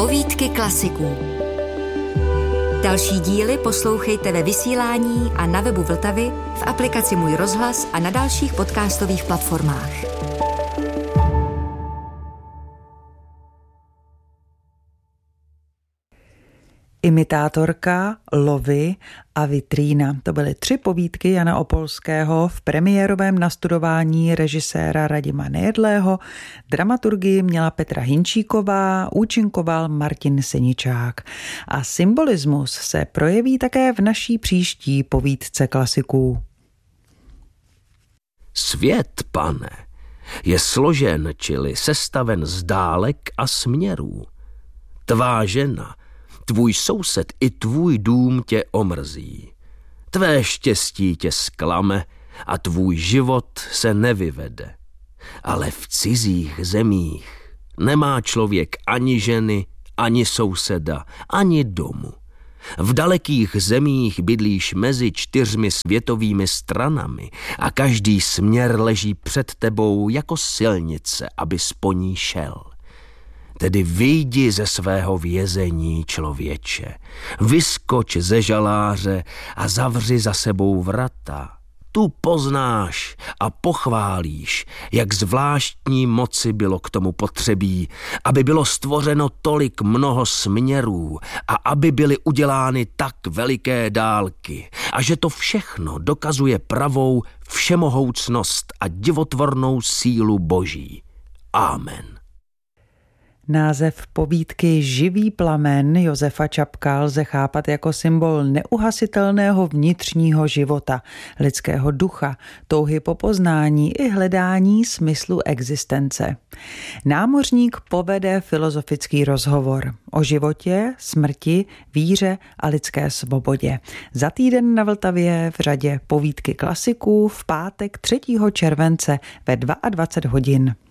Povídky klasiků. Další díly poslouchejte ve vysílání a na webu Vltavy, v aplikaci Můj rozhlas a na dalších podcastových platformách. Imitátorka, Lovy a Vitrína. To byly 3 povídky Jana Opolského v premiérovém nastudování režiséra Radima Nejedlého. Dramaturgii měla Petra Hinčíková, účinkoval Martin Seničák. A symbolismus se projeví také v naší příští povídce klasiků. Svět, pane, je složen, čili sestaven z dálek a směrů. Tvá žena, tvůj soused i tvůj dům tě omrzí. Tvé štěstí tě zklame a tvůj život se nevyvede. Ale v cizích zemích nemá člověk ani ženy, ani souseda, ani domu. V dalekých zemích bydlíš mezi 4 světovými stranami a každý směr leží před tebou jako silnice, abys po ní šel. Tedy vyjdi ze svého vězení, člověče, vyskoč ze žaláře a zavři za sebou vrata. Tu poznáš a pochválíš, jak zvláštní moci bylo k tomu potřebí, aby bylo stvořeno tolik mnoho směrů a aby byly udělány tak veliké dálky a že to všechno dokazuje pravou všemohoucnost a divotvornou sílu Boží. Amen. Název povídky Živý plamen Josefa Čapka lze chápat jako symbol neuhasitelného vnitřního života, lidského ducha, touhy po poznání i hledání smyslu existence. Námořník povede filozofický rozhovor o životě, smrti, víře a lidské svobodě. Za týden na Vltavě v řadě Povídky klasiků v pátek 3. července ve 22 hodin.